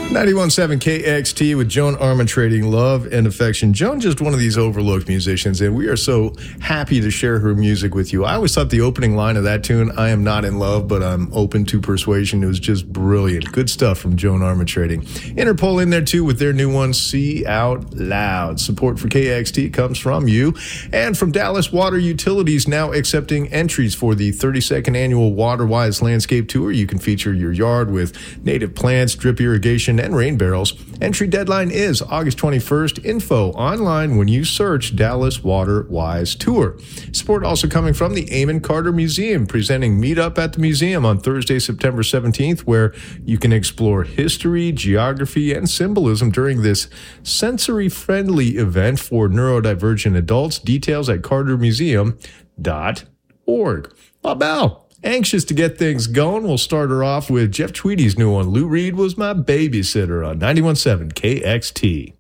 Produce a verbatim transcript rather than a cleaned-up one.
ninety-one point seven K X T with Joan Armatrading, Love and Affection. Joan, just one of these overlooked musicians, and we are so happy to share her music with you. I always thought the opening line of that tune, I am not in love, but I'm open to persuasion, it was just brilliant. Good stuff from Joan Armatrading. Interpol in there, too, with their new one, See Out Loud. Support for K X T comes from you. And from Dallas Water Utilities, now accepting entries for the thirty-second annual WaterWise Landscape Tour. You can feature your yard with native plants, drip irrigation, and rain barrels. Entry deadline is August twenty-first. Info online when you search Dallas Water Wise Tour. Support also coming from the Amon Carter Museum, presenting Meet Up at the Museum on Thursday, September seventeenth, where you can explore history, geography, and symbolism during this sensory-friendly event for neurodivergent adults. Details at carter museum dot org. Bob Bell. Anxious to get things going, we'll start her off with Jeff Tweedy's new one, Lou Reed Was My Babysitter, on ninety-one point seven K X T.